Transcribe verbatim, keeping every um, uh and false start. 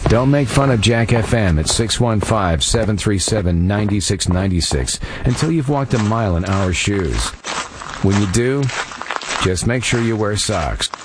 Don't make fun of Jack F M at six one five, seven three seven, nine six nine six until you've walked a mile in our shoes. When you do, just make sure you wear socks.